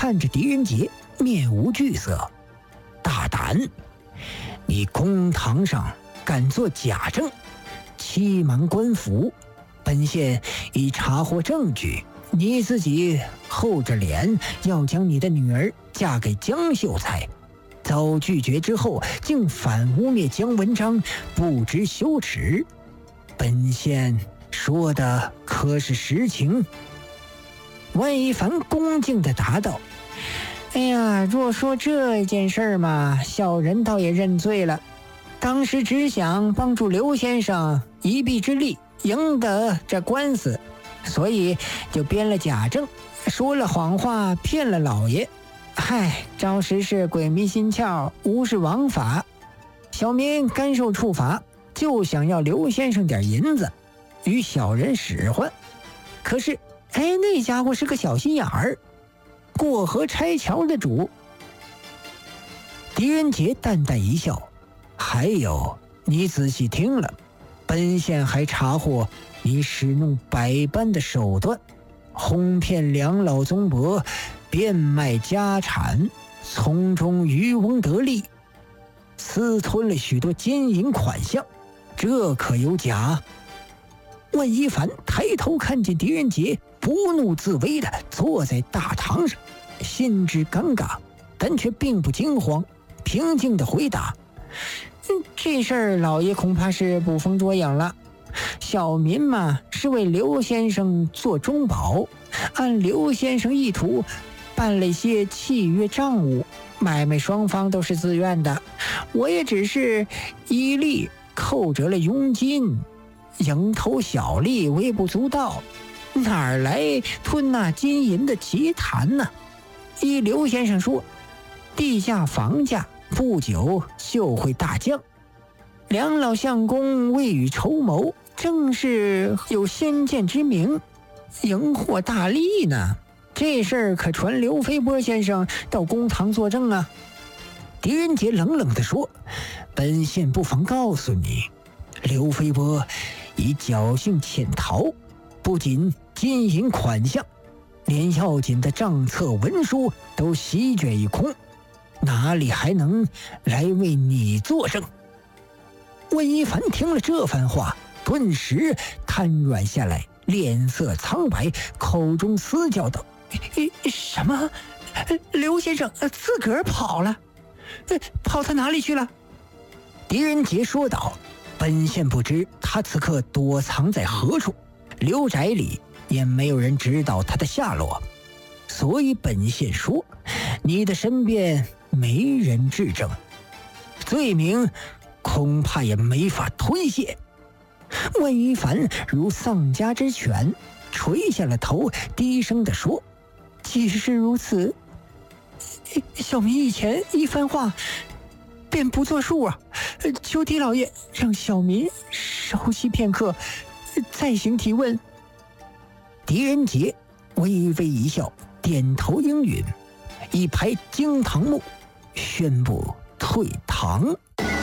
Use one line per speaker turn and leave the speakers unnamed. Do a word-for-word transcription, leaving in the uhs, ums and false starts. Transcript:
看着狄仁杰，面无惧色。大胆！你公堂上敢做假证，欺瞒官府，本县已查获证据，你自己厚着脸要将你的女儿嫁给江秀才，遭拒绝之后竟反污蔑江文章，不知羞耻。本县说的可是实情？万一凡恭敬地答道：哎呀，若说这件事嘛，小人倒也认罪了。当时只想帮助刘先生一臂之力赢得这官司，所以就编了假证，说了谎话，骗了老爷。嗨，着实是鬼迷心窍，无视王法。小民甘受处罚，就想要刘先生点银子，与小人使唤。可是，哎，那家伙是个小心眼儿，过河拆桥的主。狄仁杰淡淡一笑，还有，你仔细听了，本县还查获你使用百般的手段，哄骗两老宗伯，变卖家产，从中渔翁得利，私吞了许多金银款项，这可有假？万一凡抬头看见狄仁杰不怒自威地坐在大堂上，心知尴尬，但却并不惊慌，平静地回答：这事儿老爷恐怕是捕风捉影了。小民嘛，是为刘先生做中保，按刘先生意图办了一些契约账务，买卖双方都是自愿的，我也只是依例扣折了佣金，蝇头小利，微不足道，哪儿来吞那金银的奇谈呢？依刘先生说，地下房价不久就会大降，两老相公未雨绸缪，正是有先见之明，赢获大利呢。这事儿可传刘飞波先生到公堂作证啊。狄仁杰冷冷地说：本县不妨告诉你，刘飞波已侥幸潜逃，不仅金银款项，连要紧的账册文书都席卷一空，哪里还能来为你作证？温一凡听了这番话，顿时瘫软下来，脸色苍白，口中嘶叫道：什么？刘先生自个儿跑了？跑他哪里去了？狄仁杰说道：本县不知他此刻躲藏在何处，刘宅里也没有人知道他的下落，所以本县说你的身边没人质证，罪名恐怕也没法推卸。万一凡如丧家之犬，垂下了头，低声地说：既是如此，小民以前一番话便不作数啊，求狄老爷让小民稍息片刻，再行提问。狄仁杰微微一笑，点头应允，一拍惊堂木，宣布退堂。